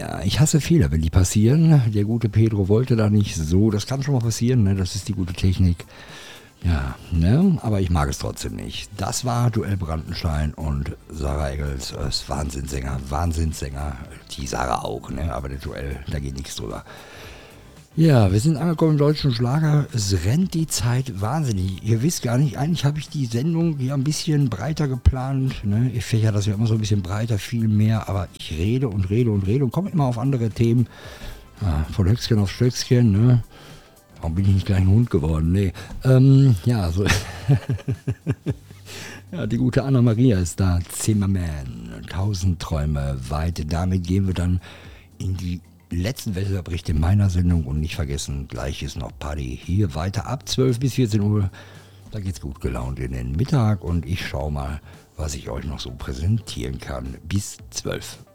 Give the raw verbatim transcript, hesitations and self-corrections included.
Ja, ich hasse Fehler, wenn die passieren. Der gute Pedro wollte da nicht so. Das kann schon mal passieren, ne? Das ist die gute Technik. Ja, ne? Aber ich mag es trotzdem nicht. Das war Duell Brandenstein und Sarah Eggels, ist Wahnsinnssänger, Wahnsinnssänger. Die Sarah auch, ne? Aber der Duell, da geht nichts drüber. Ja, wir sind angekommen im deutschen Schlager. Es rennt die Zeit wahnsinnig. Ihr wisst gar nicht, eigentlich habe ich die Sendung hier ein bisschen breiter geplant. Ne? Ich fächer das ja immer so ein bisschen breiter, viel mehr. Aber ich rede und rede und rede und komme immer auf andere Themen. Ja, von Höchstchen auf Stöckchen, ne? Warum bin ich nicht gleich ein Hund geworden? Nee. Ähm, ja, so. Ja, die gute Anna-Maria ist da. Zimmerman. Tausend Träume weit. Damit gehen wir dann in die letzten Wetterberichte meiner Sendung und nicht vergessen, gleich ist noch Party hier weiter ab zwölf bis vierzehn Uhr. Da geht's gut gelaunt in den Mittag und ich schaue mal, was ich euch noch so präsentieren kann. Bis zwölf.